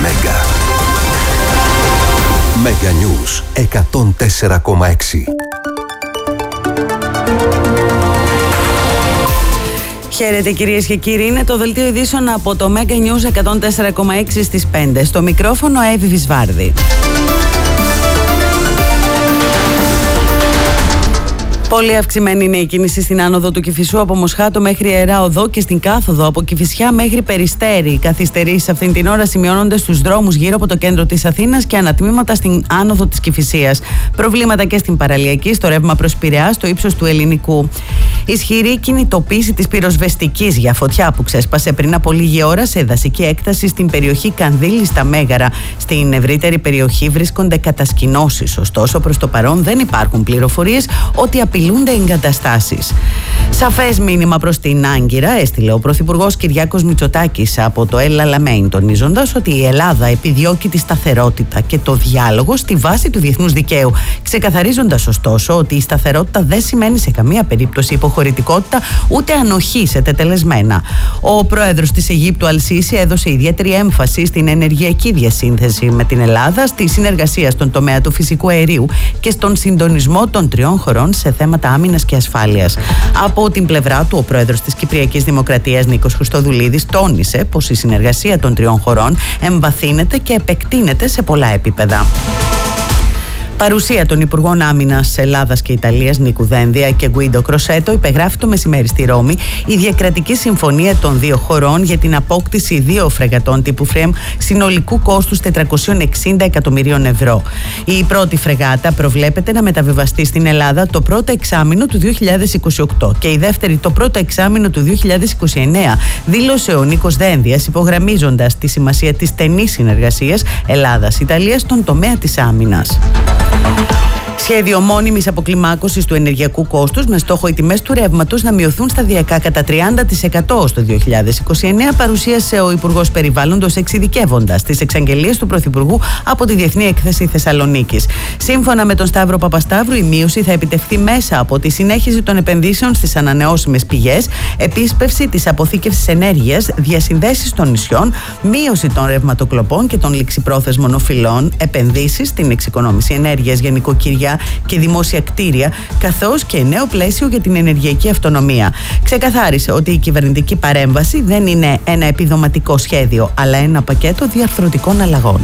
Μέγκα. Μέγκα News 104,6. Χαίρετε κυρίες και κύριοι, είναι το δελτίο ειδήσεων από το Μέγκα News 104,6 στις 5. Στο μικρόφωνο Εύη Βυσβάρδη. Πολύ αυξημένη είναι η κίνηση στην άνοδο του Κηφισού από Μοσχάτο μέχρι Ιερά Οδό και στην κάθοδο από Κηφισιά μέχρι Περιστέρι. Οι καθυστερήσεις αυτήν την ώρα σημειώνονται στους δρόμους γύρω από το κέντρο της Αθήνας και ανατμήματα στην άνοδο της Κηφισίας. Προβλήματα και στην παραλιακή, στο ρεύμα προς Πειραιά, στο ύψος του Ελληνικού. Ισχυρή κινητοποίηση της πυροσβεστικής για φωτιά που ξέσπασε πριν από λίγη ώρα σε δασική έκταση στην περιοχή Κανδύλη στα Μέγαρα. Στην ευρύτερη περιοχή βρίσκονται κατασκηνώσεις. Ωστόσο, προς το παρόν δεν υπάρχουν πληροφορίες ότι απειλούνται εγκαταστάσεις. Σαφές μήνυμα προς την Άγκυρα έστειλε ο Πρωθυπουργός Κυριάκος Μητσοτάκης από το El Alamein, τονίζοντας ότι η Ελλάδα επιδιώκει τη σταθερότητα και το διάλογο στη βάση του διεθνούς δικαίου. Ξεκαθαρίζοντας ωστόσο ότι η σταθερότητα δεν σημαίνει σε καμία περίπτωση υποχωρητικότητα ούτε ανοχή σε τετελεσμένα. Ο πρόεδρος της Αιγύπτου Αλ-Σίση έδωσε ιδιαίτερη έμφαση στην ενεργειακή διασύνθεση με την Ελλάδα, στη συνεργασία στον τομέα του φυσικού αερίου και στον συντονισμό των τριών χωρών σε θέματα άμυνας και ασφάλειας. Από την πλευρά του, ο πρόεδρος της Κυπριακής Δημοκρατίας Νίκος Χριστοδουλίδης τόνισε πως η συνεργασία των τριών χωρών εμβαθύνεται και επεκτείνεται σε πολλά επίπεδα. Παρουσία των Υπουργών Άμυνας Ελλάδας και Ιταλίας Νίκου Δένδια και Γκουίντο Κροσέτο υπεγράφει το μεσημέρι στη Ρώμη η διακρατική συμφωνία των δύο χωρών για την απόκτηση δύο φρεγατών τύπου FREMM συνολικού κόστους 460 εκατομμυρίων ευρώ. Η πρώτη φρεγάτα προβλέπεται να μεταβιβαστεί στην Ελλάδα το πρώτο εξάμηνο του 2028 και η δεύτερη το πρώτο εξάμηνο του 2029, δήλωσε ο Νίκος Δένδιας, υπογραμμίζοντας τη σημασία της στενής συνεργασίας Ελλάδας-Ιταλίας στον τομέα της άμυνας. Σχέδιο μόνιμης αποκλιμάκωσης του ενεργειακού κόστους με στόχο οι τιμές του ρεύματος να μειωθούν σταδιακά κατά 30% στο 2029 παρουσίασε ο Υπουργός Περιβάλλοντος, εξειδικεύοντας τις εξαγγελίες του Πρωθυπουργού από τη Διεθνή Έκθεση Θεσσαλονίκης. Σύμφωνα με τον Σταύρο Παπασταύρου, η μείωση θα επιτευχθεί μέσα από τη συνέχιση των επενδύσεων στις ανανεώσιμες πηγές, επίσπευση της αποθήκευσης ενέργειας, διασυνδέσεις των νησιών, μείωση των ρευματοκλοπών και των ληξιπρόθεσμων οφειλών, επενδύσεις στην εξοικονόμηση ενέργειας για νοικοκυριά και δημόσια κτίρια, καθώς και νέο πλαίσιο για την ενεργειακή αυτονομία. Ξεκαθάρισε ότι η κυβερνητική παρέμβαση δεν είναι ένα επιδοματικό σχέδιο, αλλά ένα πακέτο διαρθρωτικών αλλαγών.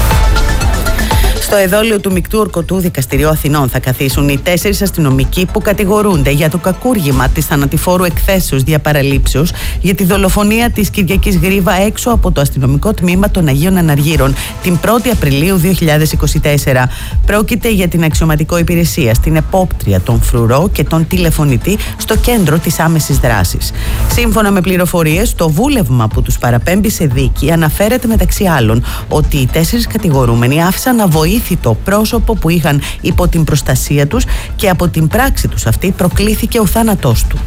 Στο εδόλιο του Μεικτού Ορκωτού Δικαστηρίου Αθηνών θα καθίσουν οι 4 αστυνομικοί που κατηγορούνται για το κακούργημα της θανατηφόρου εκθέσεως διαπαραλήψεως για τη δολοφονία της Κυριακής Γρίβα έξω από το αστυνομικό τμήμα των Αγίων Αναργύρων την 1η Απριλίου 2024. Πρόκειται για την αξιωματικό υπηρεσία στην επόπτρια, τον φρουρό και τον τηλεφωνητή στο κέντρο της άμεσης δράσης. Σύμφωνα με πληροφορίες, το βούλευμα που τους παραπέμπει σε δίκη αναφέρεται μεταξύ άλλων ότι οι 4 κατηγορούμενοι άφησαν αβοήθητο το πρόσωπο που είχαν υπό την προστασία τους και από την πράξη τους αυτή προκλήθηκε ο θάνατός του.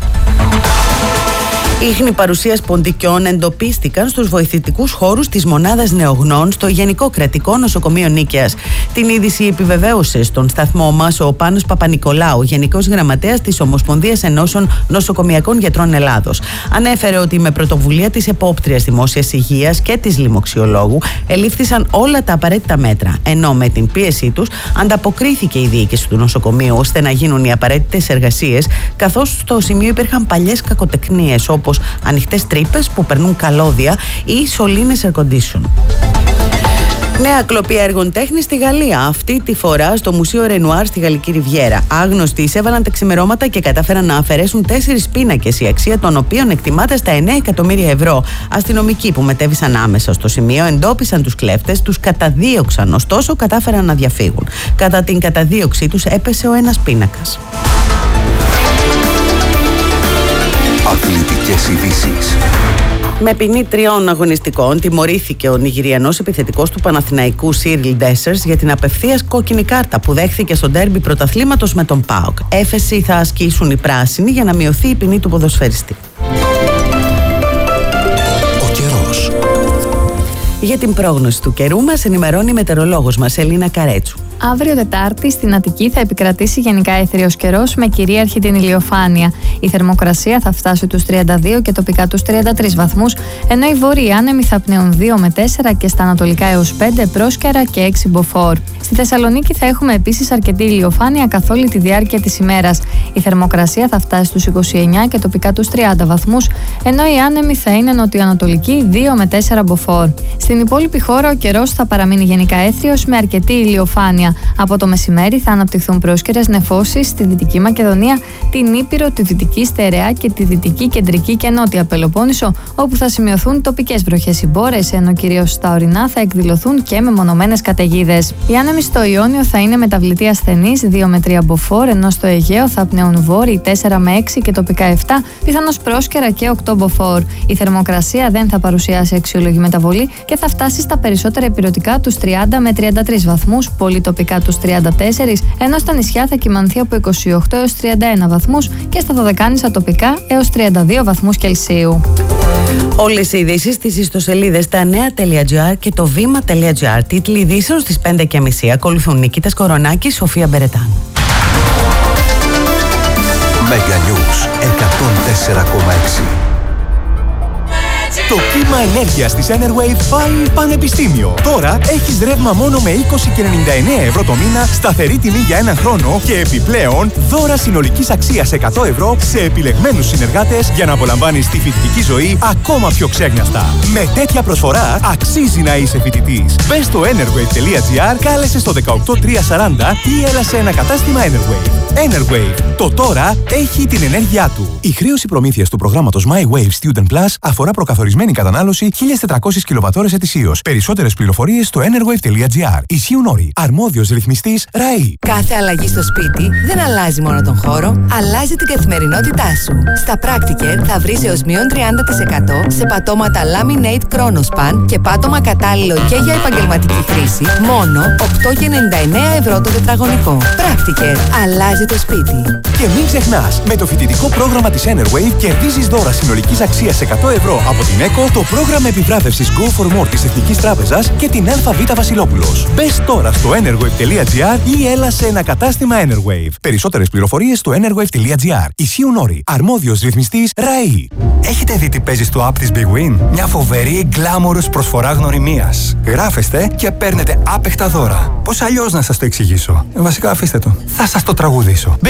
Ίχνη παρουσίας ποντικιών εντοπίστηκαν στους βοηθητικούς χώρους της Μονάδας Νεογνών στο Γενικό Κρατικό Νοσοκομείο Νίκαιας. Την είδηση επιβεβαίωσε στον σταθμό μας ο Πάνος Παπανικολάου, Γενικός Γραμματέας της Ομοσπονδίας Ενώσεων Νοσοκομιακών Γιατρών Ελλάδος. Ανέφερε ότι με πρωτοβουλία της Επόπτριας Δημόσιας Υγείας και της Λοιμοξιολόγου ελήφθησαν όλα τα απαραίτητα μέτρα, ενώ με την πίεσή τους ανταποκρίθηκε η διοίκηση του νοσοκομείου ώστε να γίνουν οι απαραίτητες εργασίες, καθώς στο σημείο υπήρχαν παλιές κακοτεχνίες όπως ανοιχτές τρύπες που περνούν καλώδια ή σωλήνες air condition. Νέα κλοπή έργων τέχνης στη Γαλλία. Αυτή τη φορά στο Μουσείο Ρενουάρ στη Γαλλική Ριβιέρα. Άγνωστοι εισέβαλαν τα ξημερώματα και κατάφεραν να αφαιρέσουν 4 πίνακες, η αξία των οποίων εκτιμάται στα 9 εκατομμύρια ευρώ. Αστυνομικοί που μετέβησαν άμεσα στο σημείο εντόπισαν τους κλέφτες, τους καταδίωξαν, ωστόσο κατάφεραν να διαφύγουν. Κατά την καταδίωξή τους έπεσε ο ένας πίνακας. Αθλητικές ειδήσεις. Με ποινή 3 αγωνιστικών τιμωρήθηκε ο Νιγηριανός επιθετικός του Παναθηναϊκού Σίριλ Ντέσσερς για την απευθείας κόκκινη κάρτα που δέχθηκε στο ντέρμπι πρωταθλήματος με τον ΠΑΟΚ. Έφεση θα ασκήσουν οι πράσινοι για να μειωθεί η ποινή του ποδοσφαιριστή. Ο καιρός. Για την πρόγνωση του καιρού μας ενημερώνει η μετεωρολόγος μας Ελίνα Καρέτσου. Αύριο Τετάρτη στην Αττική θα επικρατήσει γενικά έθριος καιρός με κυρίαρχη την ηλιοφάνεια. Η θερμοκρασία θα φτάσει τους 32 και τοπικά τους 33 βαθμούς, ενώ οι βόρειοι άνεμοι θα πνέουν 2 με 4 και στα ανατολικά έως 5 πρόσκαιρα και 6 μποφόρ. Στη Θεσσαλονίκη θα έχουμε επίσης αρκετή ηλιοφάνεια καθ' όλη τη διάρκεια της ημέρας. Η θερμοκρασία θα φτάσει στους 29 και τοπικά τους 30 βαθμούς, ενώ οι άνεμοι θα είναι νοτιοανατολικοί 2 με 4 μποφόρ. Στην υπόλοιπη χώρα ο καιρός θα παραμείνει γενικά έθριος με αρκετή ηλιοφάνεια. Από το μεσημέρι θα αναπτυχθούν πρόσκαιρες νεφώσεις στη Δυτική Μακεδονία, την Ήπειρο, τη Δυτική Στερεά και τη Δυτική, Κεντρική και Νότια Πελοπόννησο, όπου θα σημειωθούν τοπικές βροχές ή μπόρες, ενώ κυρίως στα ορεινά θα εκδηλωθούν και μεμονωμένες καταιγίδες. Οι άνεμοι στο Ιόνιο θα είναι μεταβλητοί ασθενείς 2 με 3 μποφόρ, ενώ στο Αιγαίο θα πνέουν βόρειοι 4 με 6 και τοπικά 7, πιθανώς πρόσκαιρα και 8 μποφόρ. Η θερμοκρασία δεν θα παρουσιάσει αξιόλογη μεταβολή και θα φτάσει στα περισσότερα ηπειρωτικά τους 30 με 33 βαθμούς, πολύ τοπικά τους 34, ενώ στα νησιά θα κυμανθεί από 28 έως 31 βαθμούς και στα δωδεκάνησα τοπικά έως 32 βαθμούς Κελσίου. Όλες οι ειδήσεις στις ιστοσελίδες tanea.gr και το vima.gr. Τίτλοι ειδήσεων στις 5:30. Ακολουθούν Νικήτας Κορονάκης, Σοφία Μπερετάν. Mega News 104,6. Το κύμα ενέργειας της Enerwave πάει πανεπιστήμιο. Τώρα έχεις ρεύμα μόνο με 20,99 € το μήνα, σταθερή τιμή για έναν χρόνο και επιπλέον δώρα συνολικής αξίας 100 € σε επιλεγμένους συνεργάτες για να απολαμβάνεις τη φοιτητική ζωή ακόμα πιο ξέγνιαστα. Με τέτοια προσφορά αξίζει να είσαι φοιτητής. Μπες στο enerwave.gr, κάλεσε στο 18340 ή έλα σε ένα κατάστημα Enerwave. Enerwave. Το τώρα έχει την ενέργειά του. Η χρέωση προμήθειας του προγράμματος My Wave Student Plus αφορά προκαθορισμένη κατανάλωση 1.400 κιλοβατώρες ετησίως. Περισσότερες πληροφορίες στο enerwave.gr. Ισχύουν όροι. Αρμόδιος ρυθμιστής ΡΑΗ. Κάθε αλλαγή στο σπίτι δεν αλλάζει μόνο τον χώρο, αλλάζει την καθημερινότητά σου. Στα Practicare θα βρεις έως μείον 30% σε πατώματα Laminate Chronospan και πάτωμα κατάλληλο και για επαγγελματική χρήση, μόνο 8,99 € το τετραγωνικό. Practicare. Αλλάζει το σπίτι. Και μην ξεχνάς, με το φοιτητικό πρόγραμμα της Enerwave κερδίζεις δώρα συνολικής αξίας 100 € από την ΕΚΟ, το πρόγραμμα επιβράβευσης Go for More της Εθνικής Τράπεζας και την ΑΒ Βασιλόπουλος. Μπες τώρα στο enerwave.gr ή έλα σε ένα κατάστημα Enerwave. Περισσότερες πληροφορίες στο enerwave.gr. Ισχύουν όροι. Αρμόδιος ρυθμιστής ΡΑΗ. Έχετε δει τι παίζει στο app της Big Win? Μια φοβερή γκλάμορος προσφορά γνωριμίας. Γράφεστε και παίρνετε άπεχτα δώρα. Πώς αλλιώς να σας το εξηγήσω? Βασικά αφήστε το. Θα σας το τραγουδήσω.